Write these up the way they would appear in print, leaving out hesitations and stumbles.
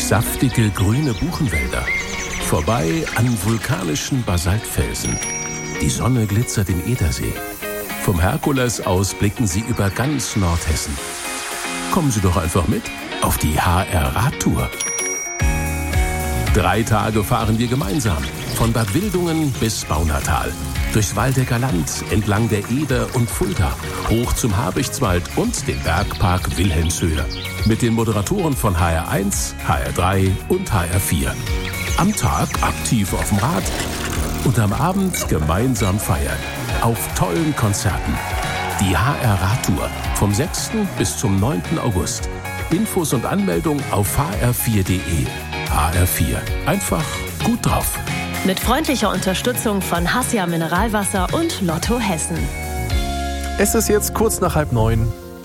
saftige grüne Buchenwälder, vorbei an vulkanischen Basaltfelsen. Die Sonne glitzert im Edersee. Vom Herkules aus blicken Sie über ganz Nordhessen. Kommen Sie doch einfach mit auf die HR-Radtour. 3 Tage fahren wir gemeinsam, von Bad Wildungen bis Baunatal. Durchs Waldecker Land, entlang der Eder und Fulda, hoch zum Habichtswald und den Bergpark Wilhelmshöhe. Mit den Moderatoren von HR1, HR3 und HR4. Am Tag aktiv auf dem Rad und am Abend gemeinsam feiern. Auf tollen Konzerten. Die HR-Radtour vom 6. bis zum 9. August. Infos und Anmeldung auf hr4.de. HR4. Einfach gut drauf. Mit freundlicher Unterstützung von Hassia Mineralwasser und Lotto Hessen. Es ist jetzt kurz nach 8:30.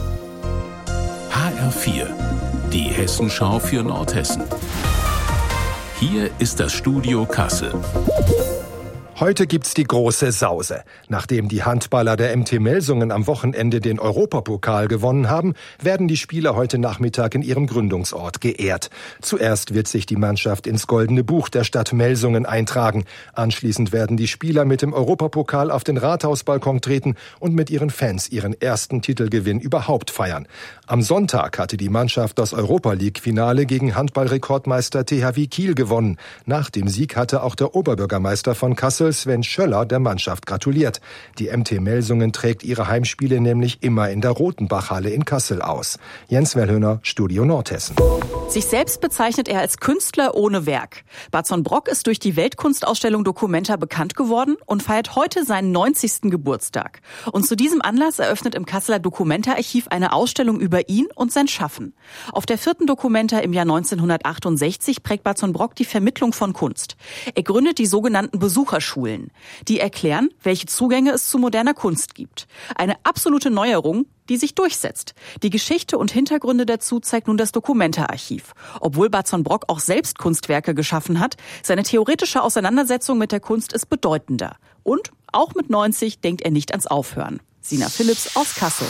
HR4. Die Hessenschau für Nordhessen. Hier ist das Studio Kassel. Heute gibt's die große Sause. Nachdem die Handballer der MT Melsungen am Wochenende den Europapokal gewonnen haben, werden die Spieler heute Nachmittag in ihrem Gründungsort geehrt. Zuerst wird sich die Mannschaft ins Goldene Buch der Stadt Melsungen eintragen. Anschließend werden die Spieler mit dem Europapokal auf den Rathausbalkon treten und mit ihren Fans ihren ersten Titelgewinn überhaupt feiern. Am Sonntag hatte die Mannschaft das Europa-League-Finale gegen Handballrekordmeister THW Kiel gewonnen. Nach dem Sieg hatte auch der Oberbürgermeister von Kassel, Sven Schöller, der Mannschaft gratuliert. Die MT Melsungen trägt ihre Heimspiele nämlich immer in der Rotenbachhalle in Kassel aus. Jens Wellhöhner, Studio Nordhessen. Sich selbst bezeichnet er als Künstler ohne Werk. Barton Brock ist durch die Weltkunstausstellung Documenta bekannt geworden und feiert heute seinen 90. Geburtstag. Und zu diesem Anlass eröffnet im Kasseler Documenta-Archiv eine Ausstellung über ihn und sein Schaffen. Auf der 4. Documenta im Jahr 1968 prägt Barton Brock die Vermittlung von Kunst. Er gründet die sogenannten Besucherschulen. Die erklären, welche Zugänge es zu moderner Kunst gibt. Eine absolute Neuerung, die sich durchsetzt. Die Geschichte und Hintergründe dazu zeigt nun das Documenta-Archiv. Obwohl Barton Brock auch selbst Kunstwerke geschaffen hat, seine theoretische Auseinandersetzung mit der Kunst ist bedeutender. Und auch mit 90 denkt er nicht ans Aufhören. Sina Philipps aus Kassel.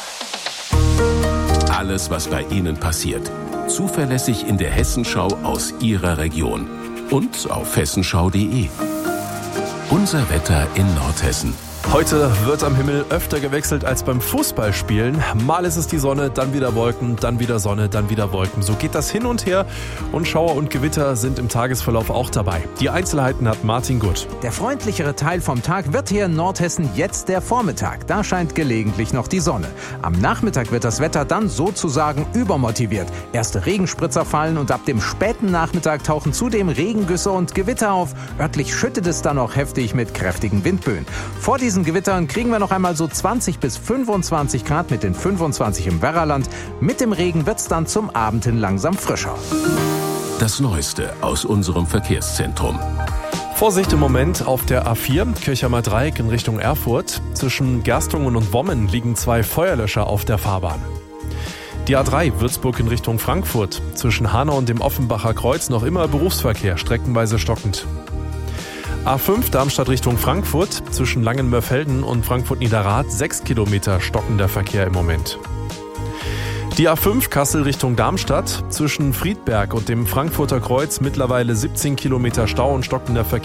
Alles, was bei Ihnen passiert. Zuverlässig in der Hessenschau aus Ihrer Region. Und auf hessenschau.de. Unser Wetter in Nordhessen. Heute wird am Himmel öfter gewechselt als beim Fußballspielen. Mal ist es die Sonne, dann wieder Wolken, dann wieder Sonne, dann wieder Wolken. So geht das hin und her und Schauer und Gewitter sind im Tagesverlauf auch dabei. Die Einzelheiten hat Martin Gutt. Der freundlichere Teil vom Tag wird hier in Nordhessen jetzt der Vormittag. Da scheint gelegentlich noch die Sonne. Am Nachmittag wird das Wetter dann sozusagen übermotiviert. Erste Regenspritzer fallen und ab dem späten Nachmittag tauchen zudem Regengüsse und Gewitter auf. Örtlich schüttet es dann auch heftig mit kräftigen Windböen. Vor diesen Gewittern kriegen wir noch einmal so 20 bis 25 Grad mit den 25 im Werraland. Mit dem Regen wird's dann zum Abend hin langsam frischer. Das Neueste aus unserem Verkehrszentrum. Vorsicht im Moment auf der A4, Kirchheimer Dreieck in Richtung Erfurt. Zwischen Gerstungen und Wommen liegen 2 Feuerlöscher auf der Fahrbahn. Die A3 Würzburg in Richtung Frankfurt. Zwischen Hanau und dem Offenbacher Kreuz noch immer Berufsverkehr, streckenweise stockend. A5 Darmstadt Richtung Frankfurt, zwischen Langenmörfelden und Frankfurt-Niederrad 6 Kilometer stockender Verkehr im Moment. Die A5 Kassel Richtung Darmstadt, zwischen Friedberg und dem Frankfurter Kreuz mittlerweile 17 Kilometer Stau und stockender Verkehr.